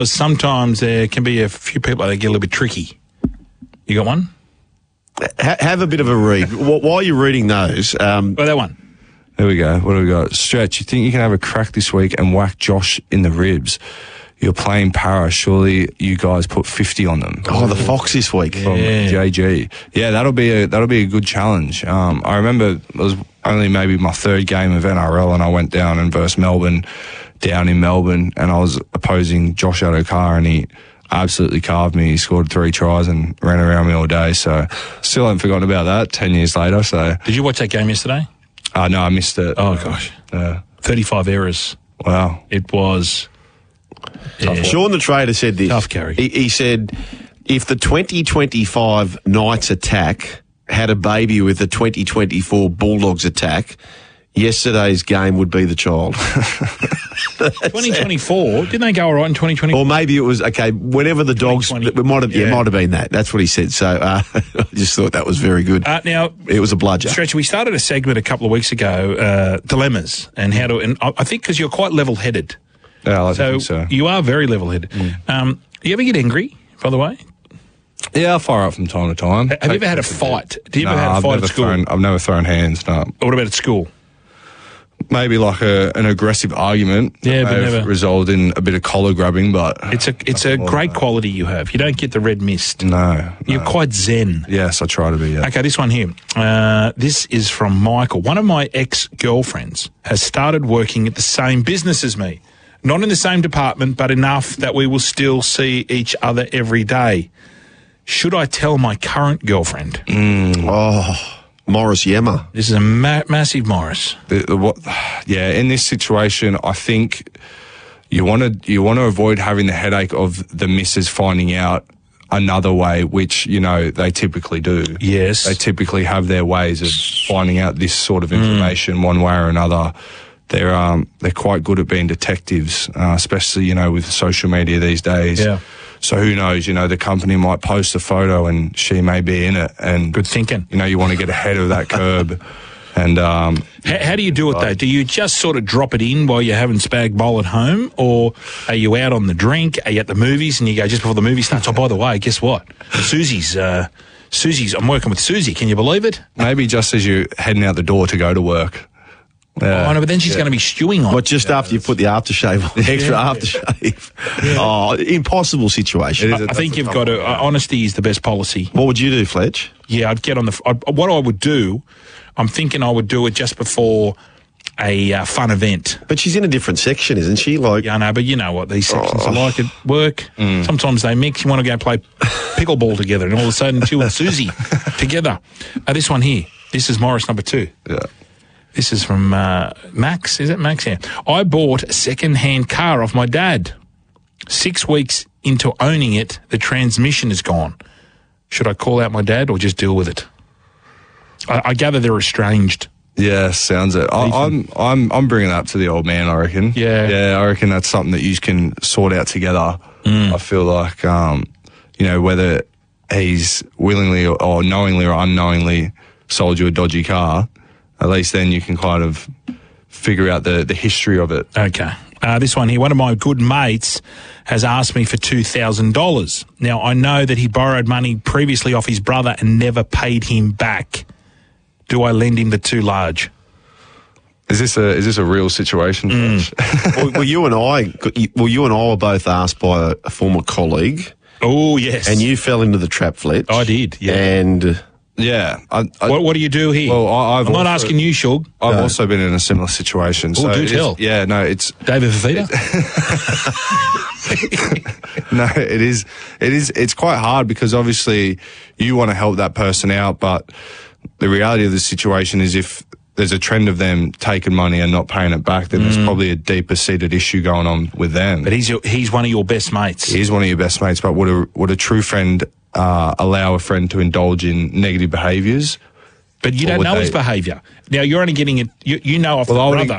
Because sometimes there can be a few people that get a little bit tricky. You got one? Have a bit of a read. While you're reading those... Oh, that one. There we go. What do we got? Stretch, you think you can have a crack this week and whack Josh in the ribs? You're playing para. Surely you guys put 50 on them. Oh, the Fox this week. From JG. Yeah, that'll be a good challenge. I remember it was only maybe my third game of NRL and I went down and versed Melbourne down in Melbourne and I was opposing Josh Adokar and he absolutely carved me. He scored 3 tries and ran around me all day. So still haven't forgotten about that 10 years later. So Did you watch that game yesterday? no, I missed it. Oh, gosh. 35 errors. Wow. It was... Yeah. Sean the Trader said this. Tough, Kerry. He said, if the 2025 Knights attack had a baby with the 2024 Bulldogs attack, yesterday's game would be the child. 2024? Didn't they go all right in 2024? Or maybe it was, okay, whenever the Dogs... It might have been that. That's what he said. So I just thought that was very good. Now... It was a bludger. Stretch, we started a segment a couple of weeks ago, dilemmas, and how to... And I think because you're quite level-headed. Yeah, I think so. You are very level-headed. Do you ever get angry, by the way? Yeah, I'll fire up from time to time. Have you ever had a fight? Do you ever had a fight at school? I've never thrown hands, no. What about at school? Maybe like an aggressive argument. Yeah, but never resulted in a bit of collar grabbing, but... It's a great quality you have. You don't get the red mist. No. You're quite zen. Yes, I try to be, yeah. Okay, this one here. This is from Michael. One of my ex-girlfriends has started working at the same business as me. Not in the same department, but enough that we will still see each other every day. Should I tell my current girlfriend? Oh, Morris Yemma. This is a massive Morris. In this situation, I think you want to avoid having the headache of the missus finding out another way, which, they typically do. Yes. They typically have their ways of finding out this sort of information one way or another. They're quite good at being detectives, especially, with social media these days. Yeah. So who knows, the company might post a photo and she may be in it. And good thinking. You want to get ahead of that curb. And how do you do it, though? Do you just sort of drop it in while you're having spag bowl at home? Or are you out on the drink? Are you at the movies and you go just before the movie starts? Oh, by the way, guess what? Susie's, I'm working with Susie. Can you believe it? Maybe just as you're heading out the door to go to work. Oh, no, but then she's going to be stewing on. But just after you put the aftershave on, extra aftershave. Yeah. Oh, impossible situation. I think you've got to. Honesty is the best policy. What would you do, Fletch? Yeah, I'd get on what I would do, I'm thinking I would do it just before a fun event. But she's in a different section, isn't she? Yeah, I know, but you know what these sections are like at work. Sometimes they mix. You want to go play pickleball together, and all of a sudden, you and Susie together. This one here. This is Morris number 2. Yeah. This is from Max. Is it Max? Yeah. I bought a second-hand car off my dad. 6 weeks into owning it, the transmission is gone. Should I call out my dad or just deal with it? I gather they're estranged. Yeah, sounds it. I'm bringing that up to the old man, I reckon. Yeah. I reckon that's something that you can sort out together. I feel like, whether he's willingly or knowingly or unknowingly sold you a dodgy car, at least then you can kind of figure out the history of it. Okay. This one here, one of my good mates has asked me for $2,000. Now, I know that he borrowed money previously off his brother and never paid him back. Do I lend him the too large? Is this a real situation? well, you and I were both asked by a former colleague. Oh, yes. And you fell into the trap, Fletch. I did, yeah. And... Yeah. What do you do here? Well, I'm not asking you, Shug. I've also been in a similar situation. Oh, do tell. Yeah, no, it's... David Fafita? No, it is. It's quite hard because obviously you want to help that person out, but the reality of the situation is if there's a trend of them taking money and not paying it back, then there's probably a deeper seated issue going on with them. But he's one of your best mates. He's one of your best mates, but would a true friend allow a friend to indulge in negative behaviours? But you don't know his behaviour. Now, you're only getting it, you know off the brother.